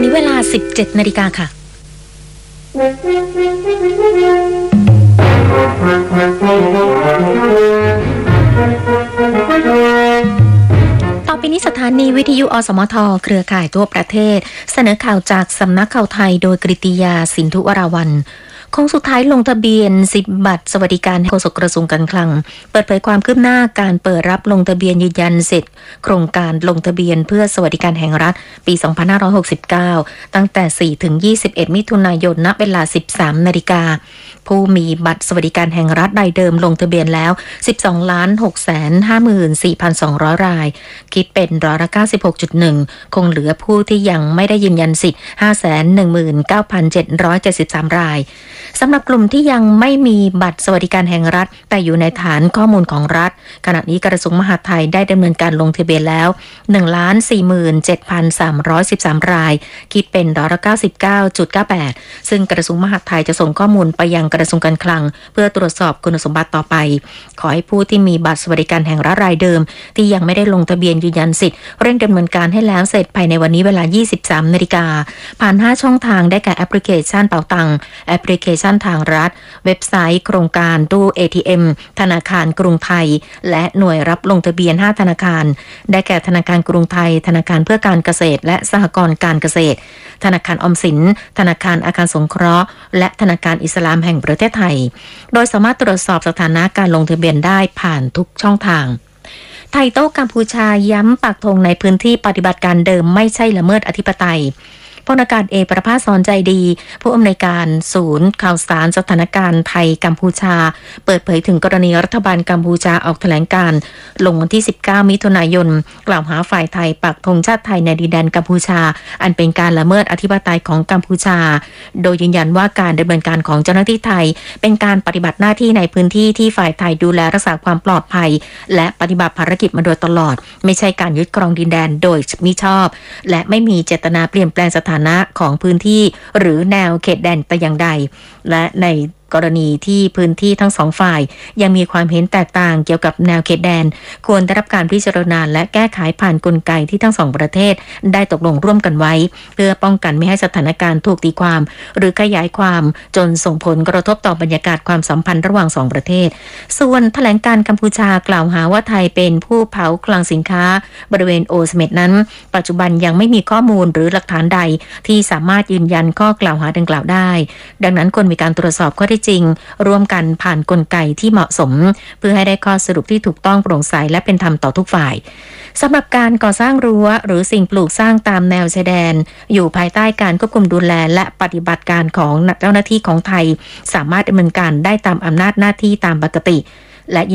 เวลา 17 นาฬิกาค่ะต่อไปนี้สถานีวิทยุอสมทเครือข่ายทั่วประเทศเสนอข่าวจากสำนักข่าวไทยโดยกฤติยาสินธุวราวัลย์โค้งสุดท้ายลงทะเบียน10บัตรสวัสดิการโฆษกกระทรวงการคลังเปิดเผยความคืบหน้าการเปิดรับลงทะเบียนยืนยันสิทธิ์โครงการลงทะเบียนเพื่อสวัสดิการแห่งรัฐปี 2569 ตั้งแต่ 4 ถึง 21 มิถุนายน ณ เวลา 13 นาฬิกาผู้มีบัตรสวัสดิการแห่งรัฐรายเดิมลงทะเบียนแล้ว 12,654,200 รายคิดเป็นร้อยละ 96.1 คงเหลือผู้ที่ยังไม่ได้ยืนยันสิทธิ์ 519,773 รายสำหรับกลุ่มที่ยังไม่มีบัตรสวัสดิการแห่งรัฐแต่อยู่ในฐานข้อมูลของรัฐขณะนี้กระทรวงมหาดไทยได้ดำเนินการลงทะเบียนแล้ว 147,313 รายคิดเป็นร้อยละ 99.98 ซึ่งกระทรวงมหาดไทยจะส่งข้อมูลไปยังกระทรวงการคลังเพื่อตรวจสอบคุณสมบัติต่อไปขอให้ผู้ที่มีบัตรสวัสดิการแห่งรัฐรายเดิมที่ยังไม่ได้ลงทะเบียนยืนยันสิทธิ์เร่งดำเนินการให้แล้วเสร็จภายในวันนี้เวลา 23 นาฬิกาผ่าน 5 ช่องทางได้แก่แอปพลิเคชันเป๋าตังแอปพลิเคชันทางรัฐเว็บไซต์โครงการตู้ ATM ธนาคารกรุงไทยและหน่วยรับลงทะเบียน 5 ธนาคารได้แก่ธนาคารกรุงไทยธนาคารเพื่อการเกษตรและสหกรณ์การเกษตรธนาคารออมสินธนาคารอาคารสงเคราะห์และธนาคารอิสลามแห่งประเทศไทยโดยสามารถตรวจสอบสถานะการลงทะเบียนได้ผ่านทุกช่องทางไทยโต้กัมพูชาย้ำปักธงในพื้นที่ปฏิบัติการเดิมไม่ใช่ละเมิดอธิปไตยพลอากาศเอกประภาสสอนใจดีผู้อำนวยการศูนย์ข่าวสารสถานการณ์ไทยกัมพูชาเปิดเผยถึงกรณีรัฐบาลกัมพูชาออกแถลงการณ์ลงวันที่ 19 มิถุนายนกล่าวหาฝ่ายไทยปักธงชาติไทยในดินแดนกัมพูชาอันเป็นการละเมิดอธิปไตยของกัมพูชาโดยยืนยันว่าการดำเนินการของเจ้าหน้าที่ไทยเป็นการปฏิบัติหน้าที่ในพื้นที่ที่ฝ่ายไทยดูแลรักษาความปลอดภัยและปฏิบัติภารกิจมาโดยตลอดไม่ใช่การยึดครองดินแดนโดยมิชอบและไม่มีเจตนาเปลี่ยนแปลงสถานะของพื้นที่หรือแนวเขตแดนแต่อย่างใดและในกรณีที่พื้นที่ทั้งสองฝ่ายยังมีความเห็นแตกต่างเกี่ยวกับแนวเขตแดนควรได้รับการพิจารณาและแก้ไขผ่านกลไกที่ทั้งสองประเทศได้ตกลงร่วมกันไว้เพื่อป้องกันไม่ให้สถานการณ์ถูกตีความหรือขยายความจนส่งผลกระทบต่อบรรยากาศความสัมพันธ์ระหว่างสองประเทศส่วนแถลงการกัมพูชากล่าวหาว่าไทยเป็นผู้เผาคลังสินค้าบริเวณโอเสเม็ดนั้นปัจจุบันยังไม่มีข้อมูลหรือหลักฐานใดที่สามารถยืนยันข้อกล่าวหาดังกล่าวได้ดังนั้นควรมีการตรวจสอบข้อเท็จจริงร่วมกันผ่านกลไกที่เหมาะสมเพื่อให้ได้ข้อสรุปที่ถูกต้องโปร่งใสและเป็นธรรมต่อทุกฝ่ายสำหรับการก่อสร้างรั้วหรือสิ่งปลูกสร้างตามแนวชายแดนอยู่ภายใต้การควบคุมดูแลและปฏิบัติการของเจ้าหน้าที่ของไทยสามารถดำเนินการได้ตามอำนาจหน้าที่ตามปกติและ